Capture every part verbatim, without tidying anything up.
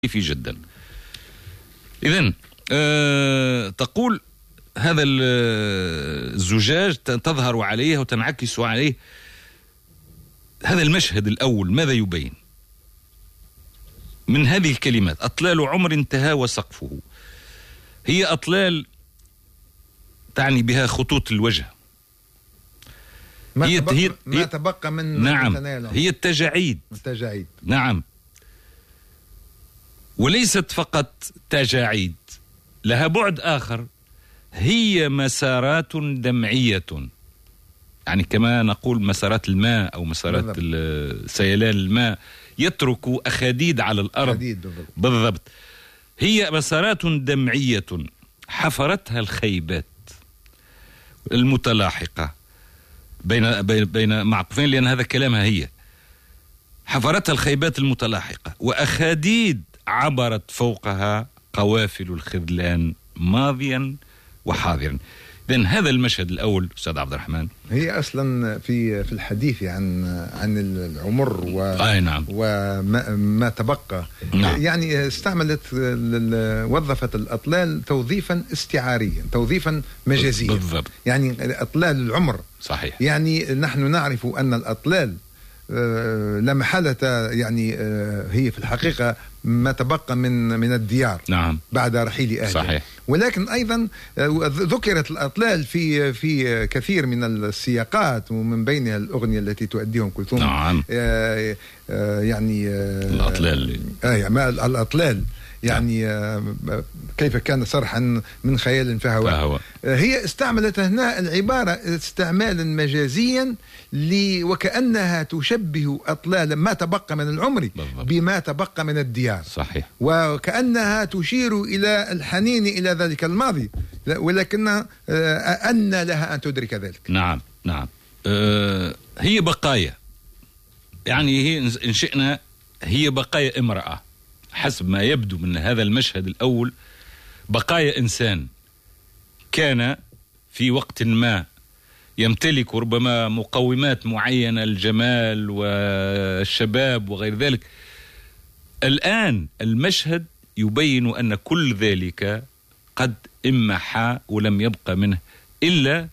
جدا. إذن أه تقول هذا الزجاج تظهر عليه وتنعكس عليه. هذا المشهد الأول ماذا يبين؟ من هذه الكلمات: أطلال عمر انتهى وسقفه. هي أطلال تعني بها خطوط الوجه، ما, هي تبقى, هي ما تبقى من نعم من هي التجاعيد التجاعيد نعم، وليست فقط تجاعيد، لها بعد آخر، هي مسارات دمعية، يعني كما نقول مسارات الماء أو مسارات سيلان الماء يترك أخاديد على الأرض. بالضبط. بالضبط، هي مسارات دمعية حفرتها الخيبات المتلاحقة بين بين بين معقوفين، لأن هذا كلامها هي، حفرتها الخيبات المتلاحقة وأخاديد عبرت فوقها قوافل الخذلان ماضيا وحاضرا. إذن هذا المشهد الأول أستاذ عبد الرحمن، هي أصلا في في الحديث عن عن العمر و آه نعم. وما ما تبقى نعم. يعني استعملت وظفت الأطلال توظيفا استعاريا، توظيفا مجازيا. بالضبط. يعني أطلال العمر صحيح. يعني نحن نعرف أن الأطلال لا محالة يعني هي في الحقيقة ما تبقى من من الديار نعم. بعد رحيل أهلها. صحيح. ولكن أيضا ذكرت الأطلال في في كثير من السياقات، ومن بينها الأغنية التي تؤديهم كلثوم. نعم. آه آه يعني آه الأطلال آه يعني الأطلال يعني آه كيف كان صرحا من خيال فهوى. فهو. آه هي استعملت هنا العبارة استعمالا مجازيا وكأنها تشبه أطلال ما تبقى من العمر بما تبقى من الديار. صحيح. وكأنها تشير إلى الحنين إلى ذلك الماضي، ولكن أن لها أن تدرك ذلك. نعم نعم. أه هي بقايا، يعني هي إن شئنا هي بقايا امرأة حسب ما يبدو من هذا المشهد الأول، بقايا إنسان كان في وقت ما يمتلك ربما مقومات معينة، الجمال والشباب وغير ذلك. الآن المشهد يبين أن كل ذلك قد امحى ولم يبقى منه إلا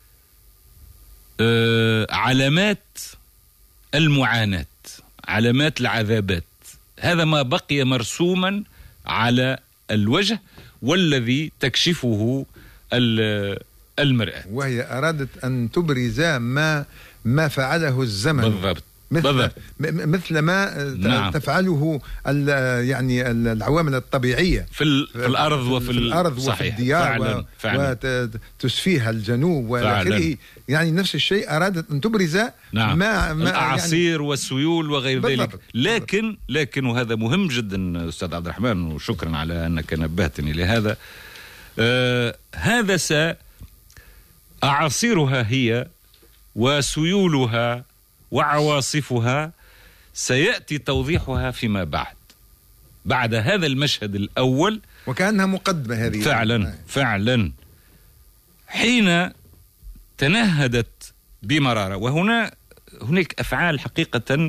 آه علامات المعاناة، علامات العذابات. هذا ما بقي مرسوما على الوجه والذي تكشفه المرأة، وهي أرادت أن تبرز ما ما فعله الزمن. بالضبط. مثل, بالضبط. مثل ما نعم. تفعله يعني العوامل الطبيعية في, في الأرض وفي في الأرض صحيح. وفي الديار فعلا. فعلا. وتسفيها الجنوب وآخره. يعني نفس الشيء أرادت أن تبرز نعم. ما, ما الأعاصير يعني والسيول وغير بالضبط. ذلك. لكن لكن وهذا مهم جدا أستاذ عبد الرحمن، وشكرا على أنك نبهتني لهذا. آه هذا س أعاصيرها هي وسيولها وعواصفها سيأتي توضيحها فيما بعد، بعد هذا المشهد الأول، وكأنها مقدمة هذه. فعلا فعلا. حين تنهدت بمرارة، وهنا هناك أفعال حقيقة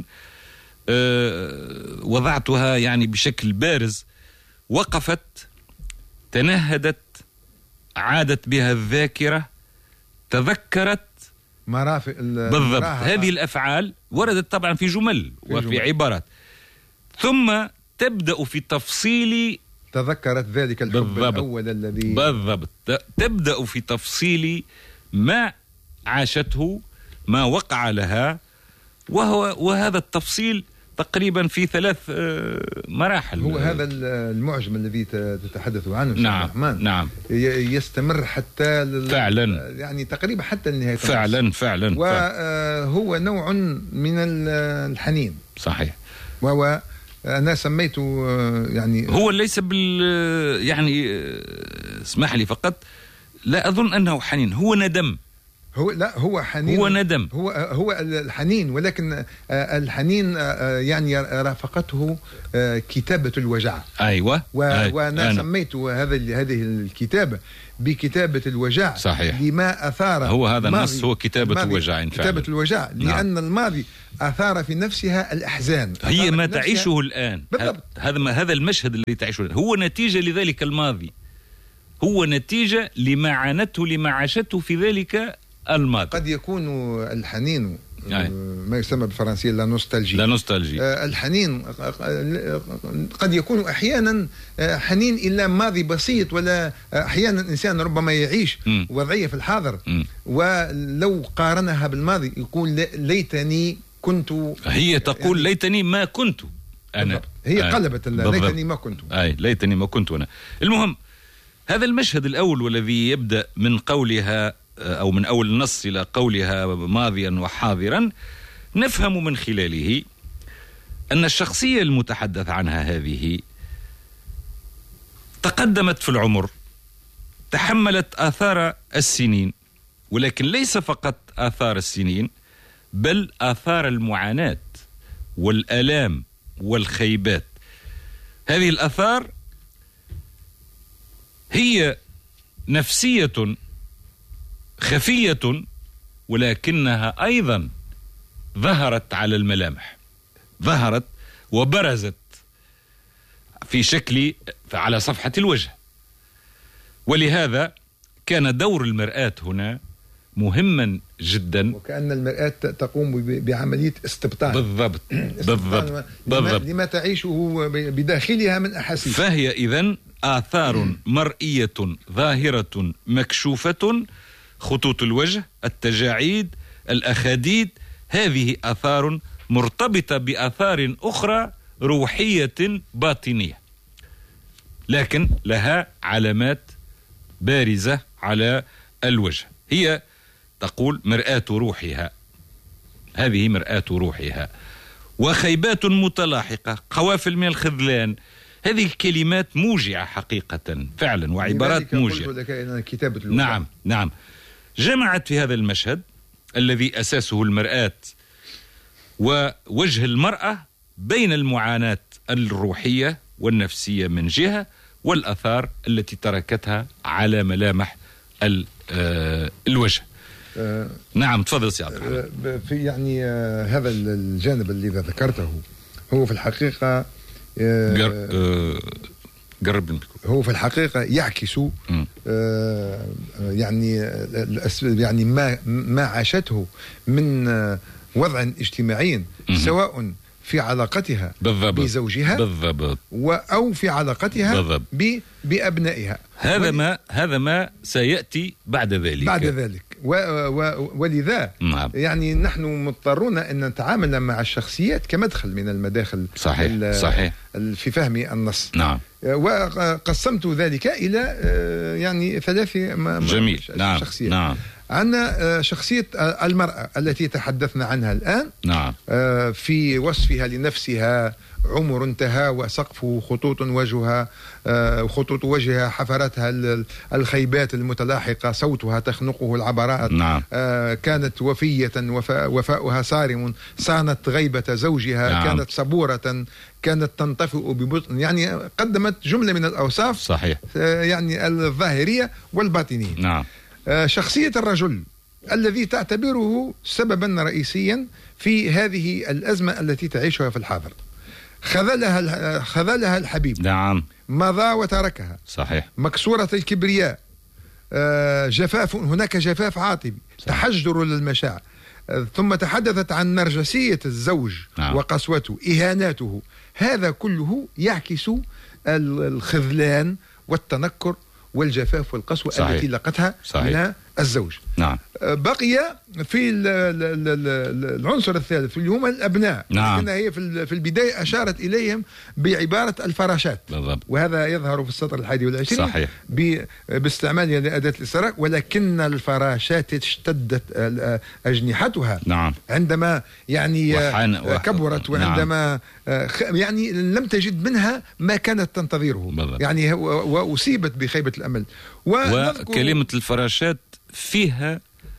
وضعتها يعني بشكل بارز. وقفت، تنهدت، عادت بها الذاكرة، تذكرت مرافق. بالضبط. هذه الأفعال وردت طبعا في جمل وفي جمل. عبارات، ثم تبدأ في تفصيل. تذكرت ذلك الحب بالضبط. الأول الذي بالضبط. تبدأ في تفصيل ما عاشته، ما وقع لها، وهو وهذا التفصيل تقريبا في ثلاث مراحل. هو هذا المعجم الذي تتحدث عنه. نعم نعم. يستمر حتى فعلا، يعني تقريبا حتى النهاية. فعلا فعلا. وهو نوع من الحنين. صحيح. وهو أنا سميته يعني هو ليس بال يعني اسمح لي فقط، لا أظن أنه حنين، هو ندم. هو لا هو حنين، هو ندم، هو هو الحنين، ولكن الحنين يعني رافقته كتابة الوجع. أيوة. و وأنا سميت هذا هذه الكتابة بكتابة الوجع. صحيح. لما أثار هو هذا النص هو كتابة الوجع. كتابة الوجع لأن نعم. الماضي أثار في نفسها الأحزان، هي ما تعيشه الآن. بالضبط. هذا ما هذا المشهد الذي تعيشه الآن هو نتيجة لذلك الماضي، هو نتيجة لما عانته لما عاشته في ذلك الماضي. قد يكون الحنين يعني ما يسمى بالفرنسية لا نوستالجي. لا نوستالجي. آه الحنين قد يكون أحيانا حنين إلى ماضي بسيط، ولا أحيانا الإنسان ربما يعيش م. وضعية في الحاضر م. ولو قارنها بالماضي يقول ليتني كنت. هي تقول يعني ليتني ما كنت أنا. هي قلبت ليتني ما كنت. أي ليتني ما كنت أنا. المهم هذا المشهد الأول والذي يبدأ من قولها أو من أول النص إلى قولها ماضيا وحاضرا، نفهم من خلاله أن الشخصية المتحدث عنها هذه تقدمت في العمر، تحملت آثار السنين، ولكن ليس فقط آثار السنين بل آثار المعاناة والآلام والخيبات. هذه الآثار هي نفسية خفية، ولكنها أيضا ظهرت على الملامح، ظهرت وبرزت في شكل على صفحة الوجه. ولهذا كان دور المرآة هنا مهما جدا، وكأن المرآة تقوم بعملية استبطان. بالضبط بالضبط بالضبط لما تعيشه بداخلها من أحاسيس. فهي إذن آثار مرئية ظاهرة مكشوفة، خطوط الوجه، التجاعيد، الأخاديد، هذه آثار مرتبطة بآثار أخرى روحية باطنية، لكن لها علامات بارزة على الوجه. هي تقول مرآة روحها، هذه مرآة روحها. وخيبات متلاحقة، قوافل من الخذلان، هذه الكلمات موجعة حقيقة فعلا، وعبارات موجعة. نعم نعم جمعت في هذا المشهد الذي أساسه المرآة ووجه المرأة بين المعاناة الروحية والنفسية من جهة، والآثار التي تركتها على ملامح الوجه. أه نعم تفضل سي عبد الرحمن. في يعني آه هذا الجانب الذي ذكرته هو في الحقيقة آه آه قرب هو في الحقيقة يعكس آه يعني يعني ما ما عاشته من وضع اجتماعي، سواء في علاقتها بالضبط. بزوجها بالضبط، أو في علاقتها ب بأبنائها. هذا ول... ما هذا ما سيأتي بعد ذلك بعد ذلك و... و... ولذا نعم. يعني نحن مضطرون أن نتعامل مع الشخصيات كمدخل من المداخل صحيح. ال... صحيح. في فهم النص. نعم. وقسمت ذلك إلى يعني ثلاث جميل. نعم. شخصيات. نعم. عندنا شخصية المرأة التي تحدثنا عنها الآن. نعم. في وصفها لنفسها عمر انتهى وسقفه خطوط وجهها خطوط وجهها حفرتها الخيبات المتلاحقة، صوتها تخنقه العبرات. نعم. كانت وفية وفاء وفاؤها صارم، صانت غيبة زوجها. نعم. كانت صبورة، كانت تنطفئ ببطء، يعني قدمت جملة من الأوصاف صحيح يعني الظاهرية والباطنية. نعم. شخصية الرجل الذي تعتبره سببا رئيسيا في هذه الأزمة التي تعيشها في الحاضر. خذلها خذلها الحبيب. نعم. مضى وتركها. صحيح. مكسورة الكبرياء، جفاف، هناك جفاف عاطفي، تحجر للمشاعر. ثم تحدثت عن نرجسية الزوج. نعم. وقسوته، إهاناته. هذا كله يعكس الخذلان والتنكر والجفاف والقسوة. صحيح. التي لقتها من الزوج. نعم. بقي في العنصر الثالث اللي هم الأبناء. نعم. لكن هي في البداية أشارت إليهم بعبارة الفراشات. بالضبط. وهذا يظهر في السطر الحادي والعشرين. صحيح. باستعمالها لأداة الاستراك، ولكن الفراشات اشتدت أجنحتها. نعم. عندما يعني وحان... كبرت، وعندما نعم. يعني لم تجد منها ما كانت تنتظره. بالضبط. يعني وأصيبت بخيبة الأمل. وكلمة الفراشات فيها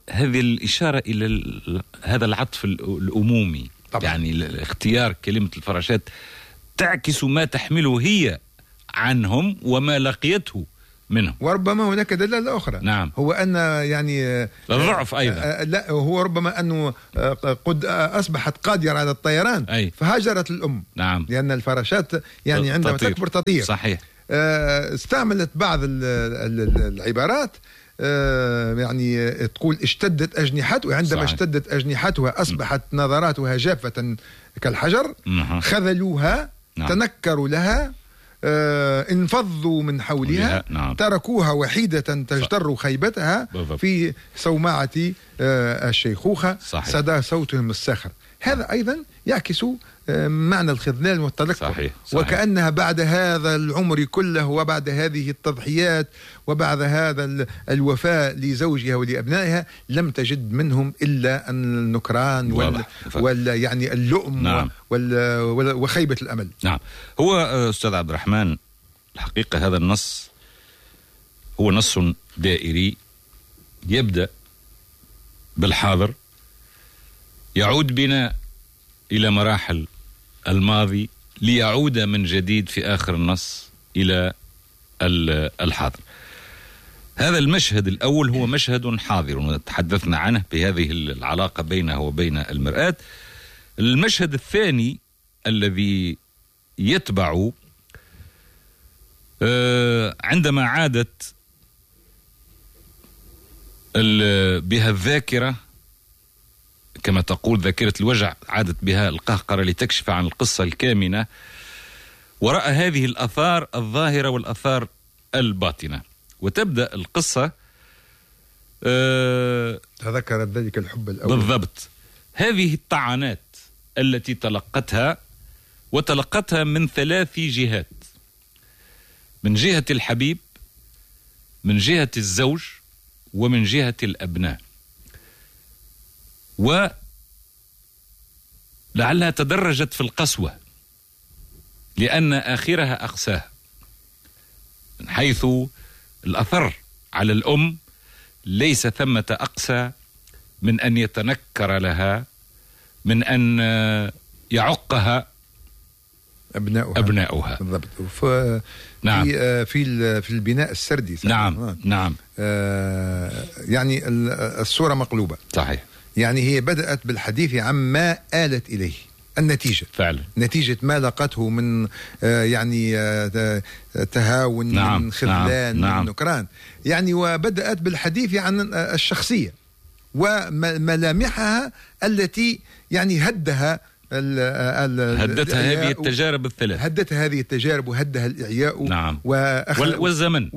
هذه الإشارة إلى هذا العطف الأمومي طبعا. يعني اختيار كلمة الفراشات تعكس ما تحمله هي عنهم وما لقيته منهم. وربما هناك دلالة أخرى. نعم. هو أن يعني الضعف أيضا. لا هو ربما أنه قد أصبحت قادرة على الطيران أي. فهاجرت الأم. نعم. لأن الفراشات يعني عندما تطير. تكبر تطير. صحيح. استعملت بعض العبارات يعني تقول اشتدت أجنحتها، عندما صحيح. اشتدت أجنحتها أصبحت نظراتها جافة كالحجر. نعم. خذلوها. نعم. تنكروا لها. آه انفضوا من حولها. نعم. تركوها وحيدة تجتر خيبتها بالضبط. في صومعة آه الشيخوخة. صحيح. صدى صوتهم الصاخر. هذا أيضا يعكس آه معنى الخذلان والتنكر. صحيح. صحيح. وكأنها بعد هذا العمر كله وبعد هذه التضحيات وبعد هذا الوفاء لزوجها ولأبنائها لم تجد منهم إلا النكران وال, وال يعني اللؤم. نعم. وال وخيبة الأمل. نعم. هو أستاذ عبد الرحمن الحقيقة هذا النص هو نص دائري يبدأ بالحاضر يعود بنا إلى مراحل الماضي ليعود من جديد في آخر النص إلى الحاضر. هذا المشهد الأول هو مشهد حاضر وتحدثنا عنه بهذه العلاقة بينه وبين المرآة. المشهد الثاني الذي يتبع عندما عادت بها الذاكرة كما تقول ذاكرة الوجع، عادت بها القهقرة لتكشف عن القصة الكامنة وراء هذه الآثار الظاهرة والآثار الباطنة. وتبدأ القصة أه تذكرت ذلك الحب الأول بالضبط. هذه الطعنات التي تلقتها وتلقتها من ثلاث جهات، من جهة الحبيب، من جهة الزوج، ومن جهة الأبناء. ولعلها تدرجت في القسوة لأن آخرها أقساها، من حيث الأثر على الأم ليس ثمة أقسى من أن يتنكر لها، من أن يعقها أبناؤها أبناؤها بالضبط. في نعم. في في في البناء السردي. نعم آه. نعم آه يعني الصورة مقلوبة. صحيح. يعني هي بدأت بالحديث عما آلت إليه، النتيجة فعلا، نتيجة ما لقته من آه يعني آه تهاون. نعم. من خذلان. نعم. من نكران يعني. وبدأت بالحديث عن الشخصية وملامحها التي يعني هدها ال ال هدتها هذه التجارب الثلاث، هدتها هذه التجارب وهدها الإعياء. نعم. وأخل... والزمن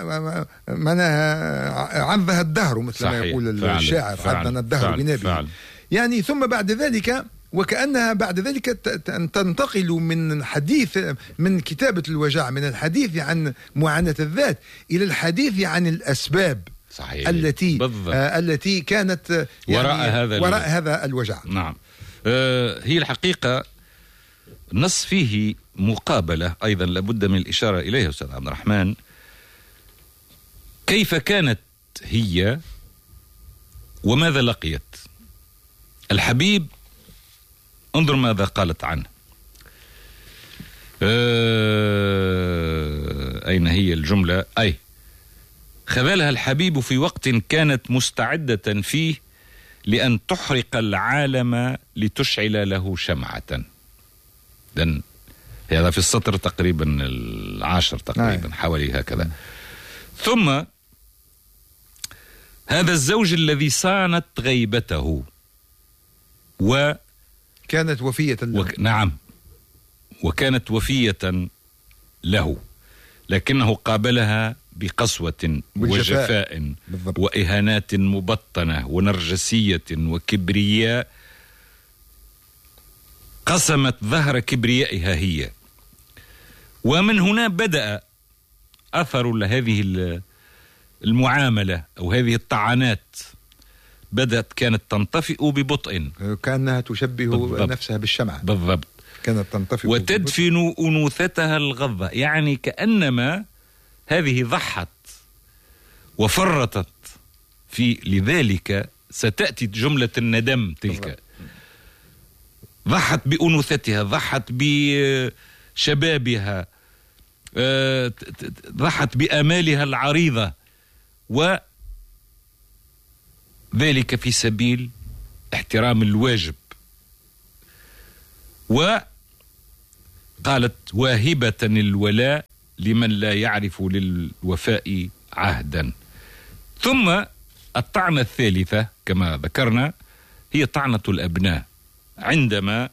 ومنها عضها الدهر مثل صحيح. ما يقول الشاعر عضنا الدهر بنابه. يعني ثم بعد ذلك وكأنها بعد ذلك تنتقل من حديث من كتابة الوجع، من الحديث عن معاناة الذات إلى الحديث عن الأسباب. صحيح. التي آه التي كانت يعني وراء هذا وراء هذا الوجع. نعم. آه هي الحقيقة النص فيه مقابلة أيضا لابد من الإشارة إليها أستاذ عبد الرحمن. كيف كانت هي وماذا لقيت؟ الحبيب انظر ماذا قالت عنه. آه أين هي الجملة؟ أي خذلها الحبيب في وقت كانت مستعدة فيه لأن تحرق العالم لتشعل له شمعة. إذن هذا في السطر تقريبا العاشر تقريبا. آه. حوالي هكذا. ثم هذا الزوج الذي صانت غيبته و كانت وفية له. وك... نعم وكانت وفية له، لكنه قابلها بقسوة وجفاء وإهانات مبطنة ونرجسية وكبرياء قسمت ظهر كبريائها هي. ومن هنا بدأ أثر لهذه المعاملة أو هذه الطعنات. بدأت كانت تنطفئ ببطء، كأنها تشبه بالضبط. نفسها بالشمعة بالضبط. كانت تنطفئ وتدفن أنوثتها الغضة، يعني كأنما هذه ضحت وفرطت في، لذلك ستأتي جملة الندم تلك. ضحت بأنوثتها، ضحت بشبابها، ضحت بآمالها العريضة، وذلك في سبيل احترام الواجب. وقالت واهبة الولاء لمن لا يعرف للوفاء عهدا. ثم الطعنة الثالثة كما ذكرنا هي طعنة الأبناء، عندما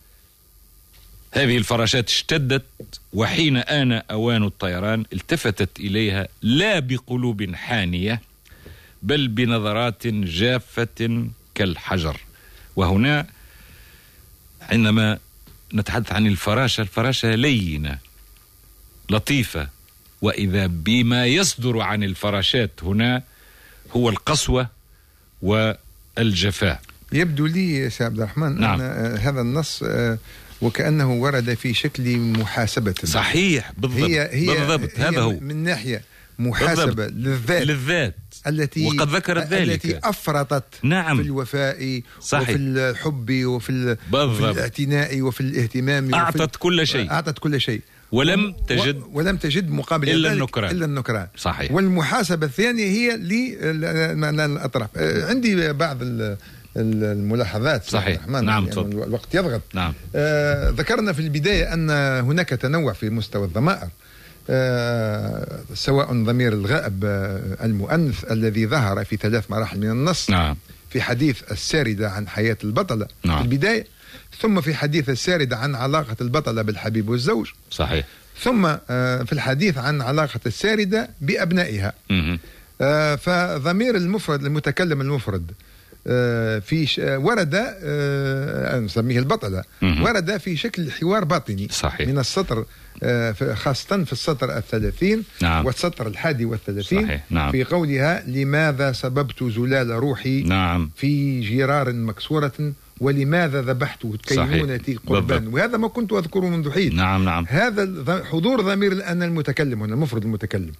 هذه الفراشات اشتدت وحين آن أوان الطيران التفتت إليها لا بقلوب حانية بل بنظرات جافة كالحجر. وهنا عندما نتحدث عن الفراشة، الفراشة لينة لطيفة، وإذا بما يصدر عن الفراشات هنا هو القسوة والجفاء. يبدو لي سي عبد الرحمن نعم. أن هذا النص وكأنه ورد في شكل محاسبة. صحيح بالضبط. هي هي بالضبط هي هذا هو من ناحية محاسبة للذات للذات التي وقد ذكرت ذلك التي أفرطت نعم. في الوفاء صحيح. وفي الحب وفي, وفي الاعتناء وفي الاهتمام، أعطت كل شيء أعطت كل شيء ولم تجد و... ولم تجد مقابل إلا النكران. إلا النكران. صحيح. والمحاسبة الثانية هي للأطراف. عندي بعض الملاحظات. صحيح. نعم. يعني الوقت يضغط. نعم. آه ذكرنا في البداية أن هناك تنوع في مستوى الضمائر، آه سواء ضمير الغائب آه المؤنث الذي ظهر في ثلاث مراحل من النص. نعم. في حديث الساردة عن حياة البطلة. نعم. في البداية، ثم في حديث الساردة عن علاقة البطلة بالحبيب والزوج. صحيح. ثم آه في الحديث عن علاقة الساردة بأبنائها. آه فضمير المفرد المتكلم المفرد آه في ش... ورد آه نسميه البطلة مم. ورد في شكل حوار باطني. صحيح. من السطر آه خاصة في السطر الثلاثين. نعم. والسطر الحادي والثلاثين. صحيح. نعم. في قولها لماذا سببت زلال روحي نعم. في جرار مكسورة ولماذا ذبحت كينونتي قربان. وهذا ما كنت أذكره منذ حين. نعم نعم. هذا حضور ضمير الآن المتكلم هنا المفرد المتكلم،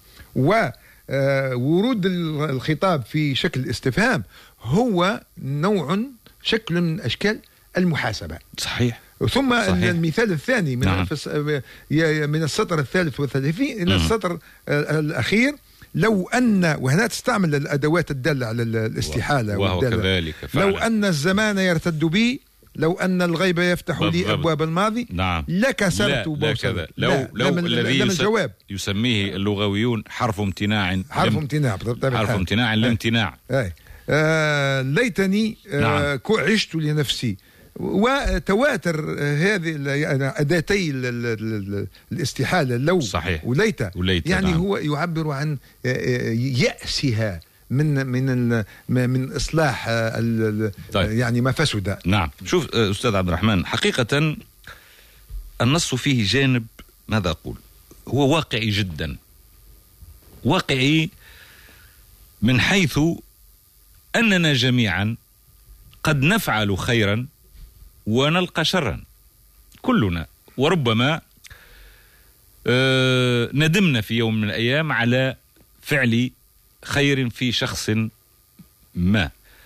وورود الخطاب في شكل استفهام هو نوع شكل من أشكال المحاسبة. صحيح. ثم صحيح. المثال الثاني من, نعم. من السطر الثالث والثلاثين إلى السطر الأخير، لو أن، وهنا تستعمل الأدوات الدالة على الاستحالة وهو كذلك فعلا. لو أن الزمان يرتد بي، لو أن الغيب يفتح بالضبط. لي أبواب الماضي. نعم. لكسرت بوصل. لا لو لا لو الذي يس... الجواب يسميه اللغويون حرف امتناع. حرف امتناع حرف امتناع الامتناع. آه ليتني آه نعم. عشت لنفسي. وتواتر هذه أداتي الاستحالة لو صحيح. وليت, وليت يعني نعم. هو يعبر عن يأسها من من من إصلاح طيب. يعني ما فسد. نعم. شوف أستاذ عبد الرحمن، حقيقة النص فيه جانب ماذا أقول هو واقعي جدا، واقعي من حيث أننا جميعا قد نفعل خيرا ونلقى شرا كلنا، وربما آه ندمنا في يوم من الأيام على فعل خير في شخص ما.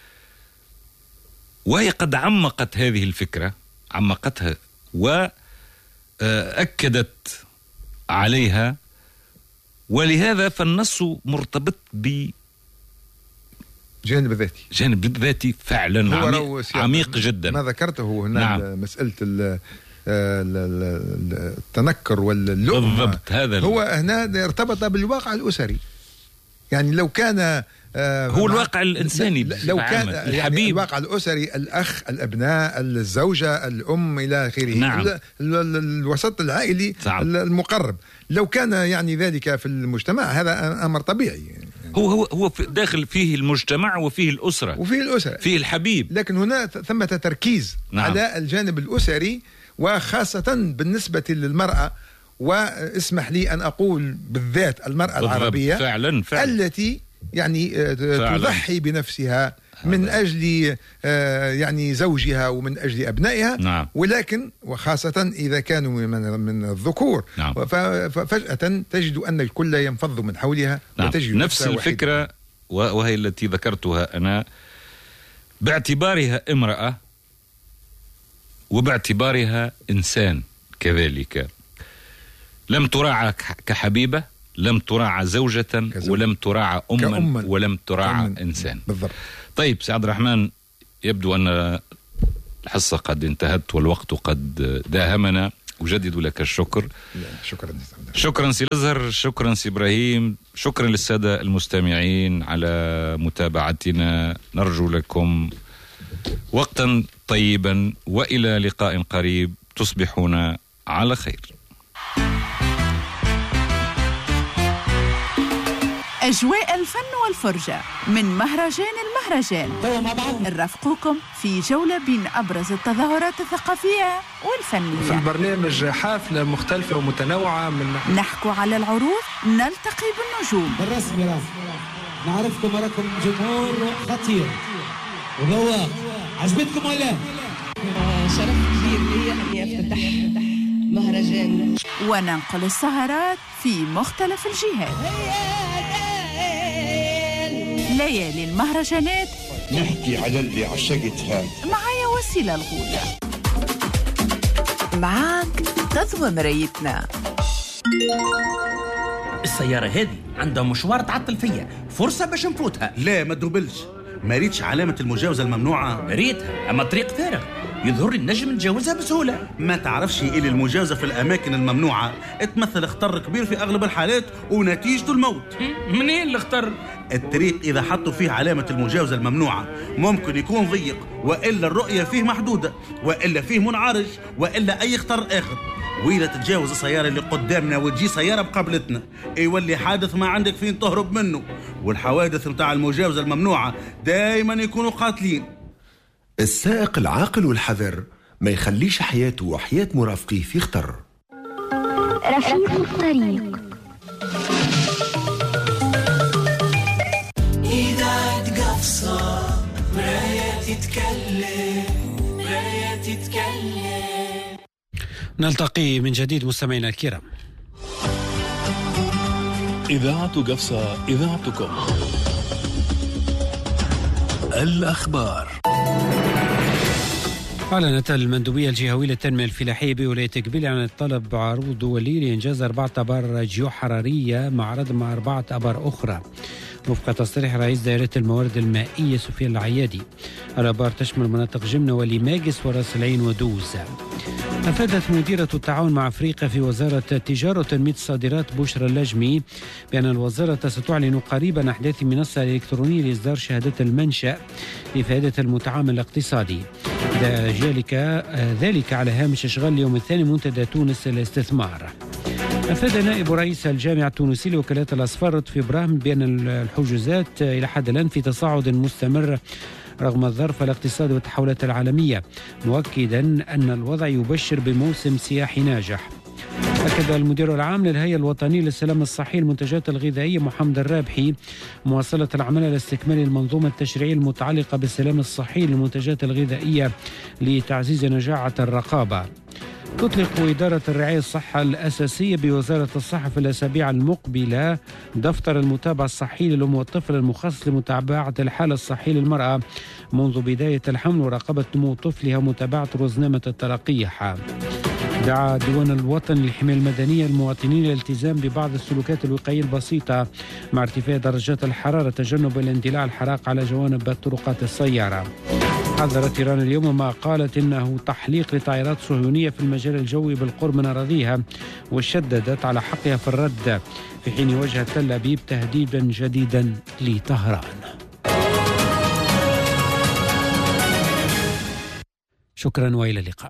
وهي قد عمقت هذه الفكرة، عمقتها وأكدت عليها، ولهذا فالنص مرتبط ب جانب ذاتي جانب ذاتي فعلا عميق, عميق جدا. ما ذكرته هنا نعم. مسألة التنكر واللؤم بالضبط. هذا هو هنا ارتبط بالواقع الأسري. يعني لو كان آه هو الواقع الإنساني لو كان الحبيب يعني الواقع الأسري، الأخ، الأبناء، الزوجة، الأم إلى آخره. نعم. الوسط العائلي نعم. المقرب، لو كان يعني ذلك في المجتمع هذا أمر طبيعي. يعني هو هو هو داخل فيه المجتمع وفيه الأسرة وفيه الأسرة فيه الحبيب، لكن هنا ثمة تركيز نعم. على الجانب الأسري، وخاصة بالنسبة للمرأة، واسمح لي أن أقول بالذات المرأة العربية فعلا فعلا. التي يعني فعلا. تضحي بنفسها من أجل يعني زوجها ومن أجل أبنائها نعم. ولكن وخاصة إذا كانوا من من الذكور نعم. ففجأة تجد أن الكل ينفض من حولها نعم. وتجد نفس الفكرة وهي التي ذكرتها أنا باعتبارها امرأة وباعتبارها إنسان كذلك. لم تراعى كحبيبة، لم تراعى زوجة كزوج. ولم تراعى أما كأماً. ولم تراعى كأماً. إنسان بالضبط. طيب سي عبد الرحمن، يبدو أن الحصة قد انتهت والوقت قد داهمنا. أجدد لك الشكر. شكرا شكرا سي الأزهر، شكرا سي إبراهيم، شكرا للسادة المستمعين على متابعتنا. نرجو لكم وقتا طيبا وإلى لقاء قريب. تصبحون على خير. أجواء الفن والفرجة من مهرجان المهرجان، نرافقكم في جولة بين أبرز التظاهرات الثقافية والفنية. في البرنامج حافلة مختلفة ومتنوعة، من نحكوا على العروض، نلتقي بالنجوم. بالرسمي راس نعرفكم راكم جمهور خطير وذواق. عجبتكم ولا؟ شرف كبير لي أني أفتتح مهرجان وننقل السهرات في مختلف الجهات. ليالي المهرجانات، نحكي على اللي عشقتها. معايا وسيلة الغولة. معاك تضوى مرايتنا. السيارة هذه عندها مشوار تعطل فيا، فرصة باش نفوتها. لا ما تدوبلش، ما ريتش علامة المجاوزة الممنوعة. ريتها أما الطريق فارغ، يظهر لي النجم نتجاوزها بسهولة. ما تعرفش إلي المجاوزة في الأماكن الممنوعة تمثل خطر كبير في أغلب الحالات ونتيجته الموت. منين الخطر؟ الطريق إذا حطوا فيه علامة المجاوزة الممنوعة ممكن يكون ضيق، وإلا الرؤية فيه محدودة، وإلا فيه منعرج، وإلا أي خطر آخر. وإذا تتجاوز السيارة اللي قدامنا وتجي سيارة بقابلتنا يولي حادث ما عندك فين تهرب منه. والحوادث متاع المجاوزة الممنوعة دايما يكونوا قاتلين. السائق العاقل والحذر ما يخليش حياته وحياة مرافقيه في خطر. رفيق الطريق. إذا تقفصة مرايا تتكلم، مرايا تتكلم. نلتقي من جديد مستمعينا الكرام. إذاعة قفصة، إذاعتكم. الأخبار. أعلنت المندوبية الجهوية للتنمية الفلاحية بولاية قبيل عن الطلب عروض دولي لإنجاز أربعة أبار جيوحرارية مع ردم أربعة أبار أخرى وفق تصريح رئيس دائرة الموارد المائية سفيان العيادي. الأبار تشمل مناطق جمنة وليماجس وراس العين ودوز. أفادت مديرة التعاون مع أفريقيا في وزارة التجارة وتنمية الصادرات بشرى اللجمي بأن الوزارة ستعلن قريبا أحداث منصة إلكترونية لإصدار شهادة المنشأ لفائدة المتعامل الاقتصادي، ذلك ذلك على هامش إشغال اليوم الثاني منتدى تونس للاستثمار. أفاد نائب رئيس الجامعة التونسية لوكالات الأصفار لطفي إبراهيم بأن الحجوزات إلى حد الآن في تصاعد مستمر رغم الظرف الاقتصادي والتحولات العالمية، مؤكدا أن الوضع يبشر بموسم سياحي ناجح. أكد المدير العام للهيئة الوطنية للسلام الصحي للمنتجات الغذائية محمد الرابحي مواصلة العمل على استكمال المنظومة التشريعية المتعلقة بالسلام الصحي للمنتجات الغذائية لتعزيز نجاعة الرقابة. تطلق إدارة الرعاية الصحة الأساسية بوزارة الصحة في الأسابيع المقبلة دفتر المتابعة الصحي للأم والطفل المخصص لمتابعة الحالة الصحية للمرأة منذ بداية الحمل وراقبة نمو طفلها ومتابعة روزنامة التلقيح. دعا ديوان الوطن للحماية المدنية المواطنين للالتزام ببعض السلوكات الوقائية البسيطة مع ارتفاع درجات الحرارة تجنب الاندلاع الحراق على جوانب طرقات السيارة. حذرت إيران اليوم ما قالت إنه تحليق لطائرات صهيونية في المجال الجوي بالقرب من أراضيها، وشددت على حقها في الرد في حين وجهت تل أبيب تهديدا جديدا لطهران. شكرا وإلى اللقاء.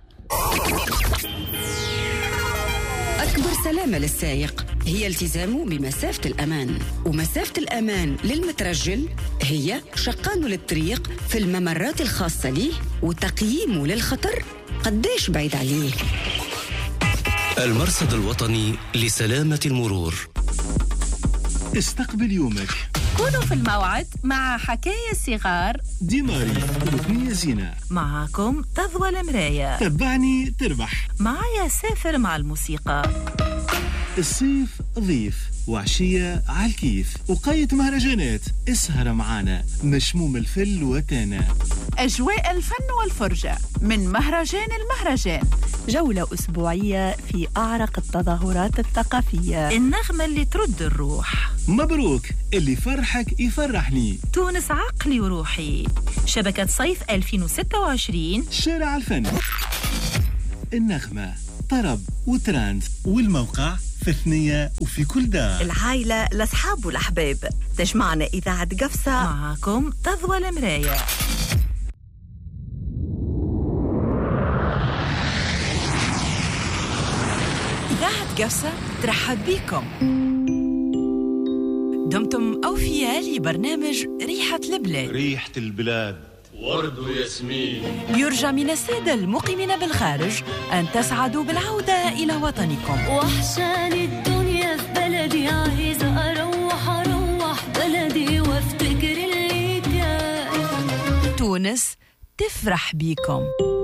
أكبر سلامة للسائق هي التزامه بمسافة الأمان، ومسافة الأمان للمترجل هي شقانه للطريق في الممرات الخاصة ليه وتقييمه للخطر قديش بعيد عليه. المرصد الوطني لسلامة المرور. استقبل يومك. كونوا في الموعد مع حكاية صغار ديماري وثنية زينة. معاكم تضوى المراية. تبعني تربح. معايا سافر مع الموسيقى. الصيف ضيف وعشية على الكيف وقاية مهرجانات. اسهر معانا مشموم الفل وتانا. أجواء الفن والفرجة من مهرجان المهرجان. جولة أسبوعية في أعرق التظاهرات الثقافية. النغمة اللي ترد الروح. مبروك، اللي يفرحك يفرحني. تونس عقلي وروحي. شبكة صيف ألفين وستة وعشرين. شارع الفن. النغمة، طرب وتراند. والموقع في ثنية وفي كل دار. العائلة، الأصحاب والأحباب. تجمعنا إذاعة قفصة. معكم تضوى المراية. إذاعة قفصة ترحب بكم. دمتم أوفياء لبرنامج ريحة البلاد. ريحة البلاد ورد وياسمين. يرجى من السادة المقيمين بالخارج أن تسعدوا بالعودة إلى وطنكم. وحشاني الدنيا في بلدي، عايزة أروح أروح بلدي وافتكر اللي كان. تونس تفرح بيكم.